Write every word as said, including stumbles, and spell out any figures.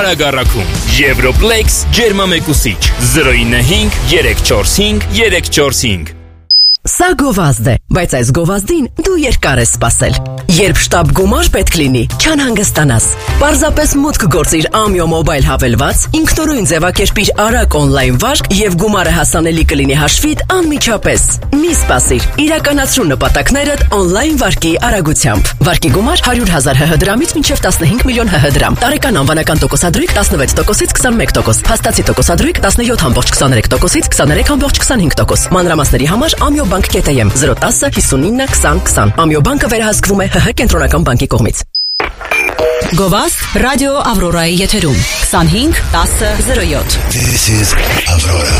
արագ առաքում։ Եվրոպլեքս ջերմամեկուսիչ զրո ինը հինգ երեք չորս հինգ երեք չորս հինգ։ Սա գովազդ է, բայց այս գովազդին դու երկար ես սպասել։ Երբ շտապ գումար պետք լինի, չանհանգստանաս։ Պարզապես մուտք գործիր Ամիո մոբայլ հավելված, ինքնուրույն ձևակերպիր արագ օնլայն վարկ եւ գումարը հասանելի կլինի հաշվիդ անմիջապես։ Մի սպասիր, իրականացրու նպատակներդ օնլայն վարկի արագությամբ։ Վարկի գումար հարյուր հազար հ հ դրամից մինչև տասնհինգ միլիոն հ հ դրամ։ Տարեկան անվանական տոկոսադրույք տասնվեց տոկոսից քսանմեկ տոկոս։ Փաստացի տոկոսադրույք տասնյոթ կόμμα քսաներեք տոկոսից քսաներեք կόμμα քսանհինգ տոկոս։ Մանրամասների համար Ամիո բանկ կետեմ զրո տասը հիսունինը քսան քսան։ Ամիո բանկը վերահսկվում է ՀՀ կենտրոնական բանկի կողմից։ Գովազդ ռադիո Ավրորայի եթերում քսանհինգ տասը զրո յոթ։ This is Aurora.